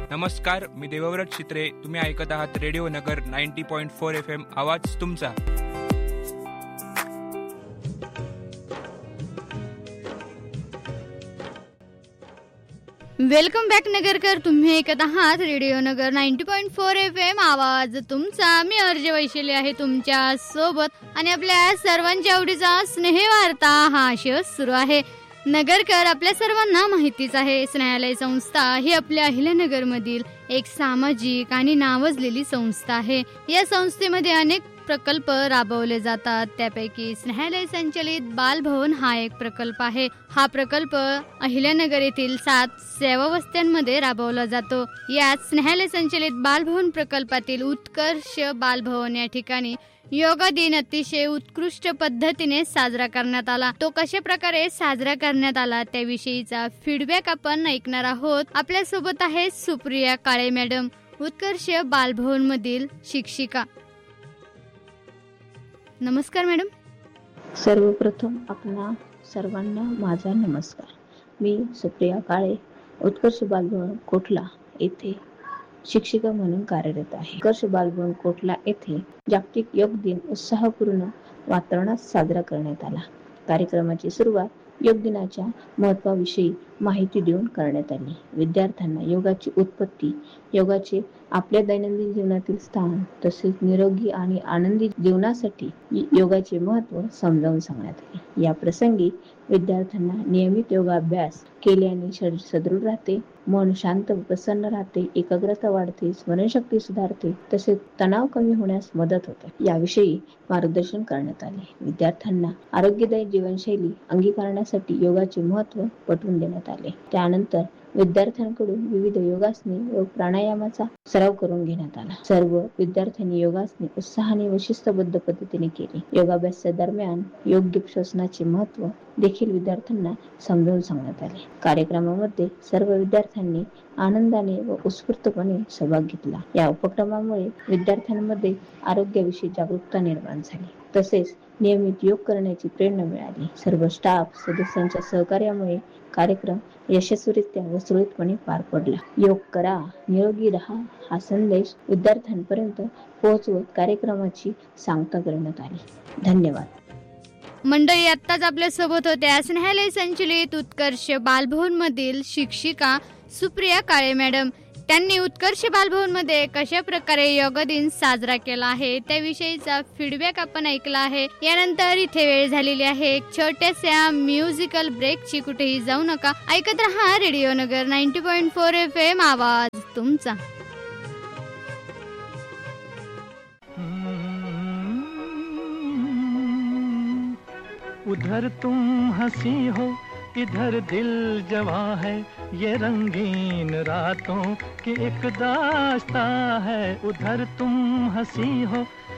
नमस्कार, मी देवव्रत चित्रे. तुम्ही ऐकत आहात रेडिओ नगर 90.4 FM. आवाज तुमचा. Welcome back Nagarkar. तुम्ही ऐकत आहात रेडिओ नगर 90.4 FM. आवाज तुमचा. मी अर्ज वैशाली आहे तुमच्या सोबत आणि आपल्या सर्वांच्या आवडीचा स्नेहवार्ता हा शो सुरू आहे. नगरकर, आपल्या सर्वांना माहितीच आहे, स्नेहालय संस्था ही आपल्या अहिल्यानगरमधील एक सामाजिक आणि नावाजलेली संस्था आहे. या संस्थेमध्ये अनेक प्रकल्प राबवले जातात. त्यापैकी स्नेहालय संचलित बालभवन हा एक प्रकल्प आहे. हा प्रकल्प अहिल्यानगर येथील 7 सेवावस्थांमध्ये राबवला जातो. यात स्नेहालय संचलित बालभवन प्रकल्पातील उत्कर्ष बालभवन या ठिकाणी योगा दिन अतिशय उत्कृष्ट पद्धतीने साजरा करण्यात आला. तो कशा प्रकारे साजरा करण्यात आला त्याविषयीचा फीडबॅक आपण ऐकणार आहोत. आपल्या सोबत आहे सुप्रिया काळे मॅडम, उत्कर्ष बालभवन मधील शिक्षिका. नमस्कार मॅडम. सर्वप्रथम आपणा सर्वांना माझा नमस्कार. मी सुप्रिया काळे, उत्कर्ष बालभवन कोटला येथे शिक्षिका म्हणून कार्यरत आहे. उत्कर्ष बालभवन कोटला येथे जागतिक योग दिन उत्साहपूर्ण वातावरणात साजरा करण्यात आला. कार्यक्रमाची सुरुवात योग दिनाच्या महत्त्वाविषयी माहिती देऊन करण्यात आली. विद्यार्थ्यांना योगाची उत्पत्ती, योगाचे आपल्या दैनंदिन जीवनातील स्थान तसेच निरोगी आणि आनंदी जीवनासाठी योगाचे महत्त्व समजावून सांगण्यात आले. या प्रसंगी विद्यार्थ्यांना नियमित योगाभ्यास केल्याने शरीर सदृढ राहते, मन शांत व प्रसन्न राहते, एकाग्रता वाढते, स्मरणशक्ती सुधारते, तसेच तणाव कमी होण्यास मदत होते याविषयी मार्गदर्शन करण्यात आले. विद्यार्थ्यांना आरोग्यदायी जीवनशैली अंगीकारण्यासाठी योगाचे महत्त्व पटवून देण्यात आले. त्यानंतर विद्यार्थ्यांकडून विविध योगासने व प्राणायामाचा सराव करून घेण्यात आला. सर्व विद्यार्थ्यांनी योगासने उत्साहाने व शिस्तबद्ध पद्धतीने केली. योगाभ्यासा दरम्यान योग्य श्वसनाचे महत्त्व देखील विद्यार्थ्यांना समजावून सांगण्यात आले. कार्यक्रमामध्ये सर्व विद्यार्थ्यांनी आनंदाने व उत्स्फूर्तपणे सहभाग घेतला. या उपक्रमामुळे विद्यार्थ्यांमध्ये आरोग्याविषयी जागरूकता निर्माण झाली, तसेच नियमित योग करण्याची प्रेरणा मिळाली. सर्व स्टाफ सदस्यांच्या सहकार्यामुळे कार्यक्रम यशस्वीरित्या व सुरळीतपणे पार पडला. योग करा, निरोगी राहा हा संदेश विद्यार्थ्यांपर्यंत पोहोचवत कार्यक्रमाची सांगता करण्यात आली. धन्यवाद. मंडळी, आत्ताच आपल्या सोबत होत्या स्नेहालय संचलित उत्कर्ष बालभवन मधील शिक्षिका सुप्रिया काळे मॅडम. त्यांनी उत्कर्ष बालभवन मध्ये कशा प्रकारे योग दिन साजरा केला आहे त्याविषयीचा फीडबॅक आपण ऐकला आहे. यानंतर इथे वेळ झालेली आहे एक छोट्याशा म्युझिकल ब्रेकची. कुठेही जाऊ नका, ऐकत रहा रेडिओ नगर 90.4 FM. आवाज तुमचा. उधर तुम हंसी हो, इधर दिल जवां है, ये रंगीन रातों की एक दास्तां है. उधर तुम हंसी हो,